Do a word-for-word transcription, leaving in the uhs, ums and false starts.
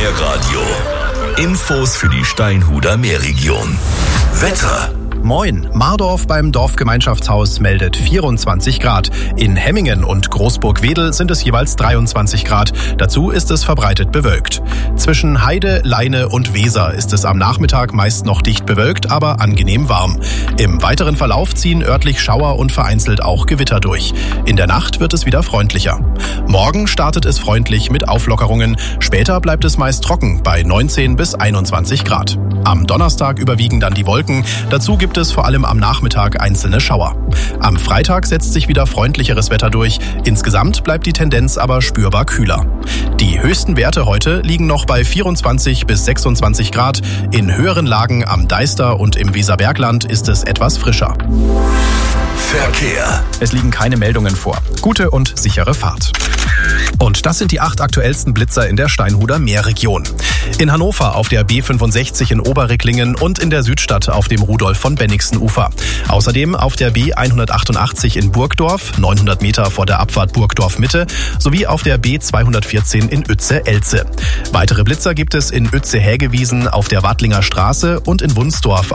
Meerradio. Infos für die Steinhuder Meerregion. Wetter. Moin, Mardorf beim Dorfgemeinschaftshaus meldet vierundzwanzig Grad. In Hemmingen und Großburg-Wedel sind es jeweils dreiundzwanzig Grad. Dazu ist es verbreitet bewölkt. Zwischen Heide, Leine und Weser ist es am Nachmittag meist noch dicht bewölkt, aber angenehm warm. Im weiteren Verlauf ziehen örtlich Schauer und vereinzelt auch Gewitter durch. In der Nacht wird es wieder freundlicher. Morgen startet es freundlich mit Auflockerungen. Später bleibt es meist trocken bei neunzehn bis einundzwanzig Grad. Am Donnerstag überwiegen dann die Wolken. Dazu gibt es vor allem am Nachmittag einzelne Schauer. Am Freitag setzt sich wieder freundlicheres Wetter durch. Insgesamt bleibt die Tendenz aber spürbar kühler. Die höchsten Werte heute liegen noch bei vierundzwanzig bis sechsundzwanzig Grad. In höheren Lagen am Deister und im Weserbergland ist es etwas frischer. Verkehr. Es liegen keine Meldungen vor. Gute und sichere Fahrt. Und das sind die acht aktuellsten Blitzer in der Steinhuder Meerregion. In Hannover auf der B fünfundsechzig in Oberricklingen und in der Südstadt auf dem Rudolf von Bennigsen Ufer. Außerdem auf der B hundertachtundachtzig in Burgdorf, neunhundert Meter vor der Abfahrt Burgdorf Mitte, sowie auf der B zweihundertvierzehn in Uetze-Elze. Weitere Blitzer gibt es in Uetze-Hägewiesen auf der Wadlinger Straße und in Wunsdorf